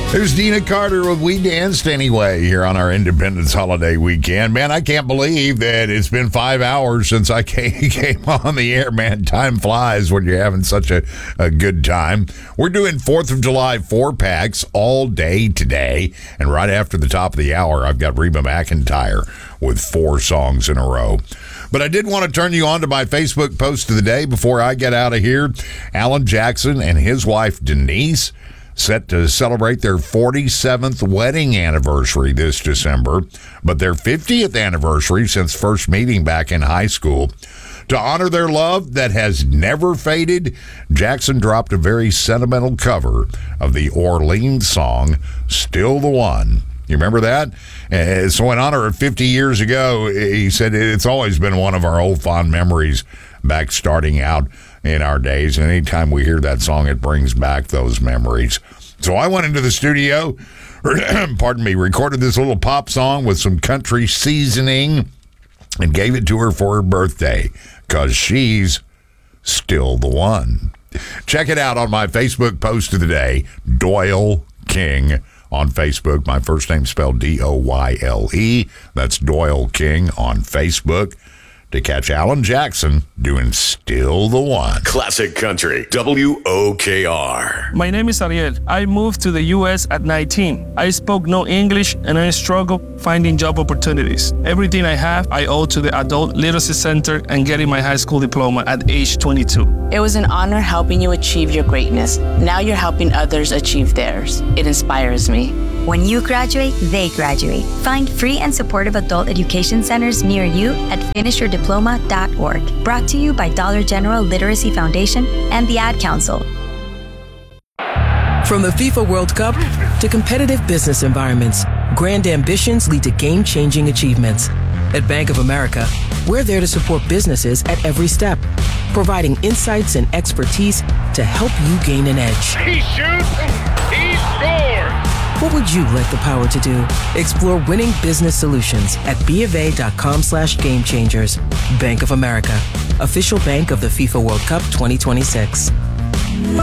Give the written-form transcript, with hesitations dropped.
There's Dina Carter with We Danced Anyway here on our Independence holiday weekend. Man, I can't believe that it's been 5 hours since I came on the air, man. Time flies when you're having such a good time. We're doing 4th of July 4-packs all day today. And right after the top of the hour, I've got Reba McEntire with 4 songs in a row. But I did want to turn you on to my Facebook post of the day before I get out of here. Alan Jackson and his wife, Denise, set to celebrate their 47th wedding anniversary this December, but their 50th anniversary since first meeting back in high school. To honor their love that has never faded, Jackson dropped a very sentimental cover of the Orleans song, Still the One. You remember that? So in honor of 50 years ago, he said it's always been one of our old fond memories back starting out in our days. And anytime we hear that song, it brings back those memories. So I went into the studio, recorded this little pop song with some country seasoning and gave it to her for her birthday because she's still the one. Check it out on my Facebook post of the day, Doyle King on Facebook. My first name spelled Doyle. That's Doyle King on Facebook. To catch Alan Jackson doing Still the One. Classic Country, WOKR. My name is Ariel. I moved to the U.S. at 19. I spoke no English and I struggled finding job opportunities. Everything I have, I owe to the Adult Literacy Center and getting my high school diploma at age 22. It was an honor helping you achieve your greatness. Now you're helping others achieve theirs. It inspires me. When you graduate, they graduate. Find free and supportive adult education centers near you at finishyourdiploma.org. Brought to you by Dollar General Literacy Foundation and the Ad Council. From the FIFA World Cup to competitive business environments, grand ambitions lead to game-changing achievements. At Bank of America, we're there to support businesses at every step, providing insights and expertise to help you gain an edge. He shoots, he scores! What would you like the power to do? Explore winning business solutions at BofA.com/gamechangers. Bank of America, official bank of the FIFA World Cup 2026.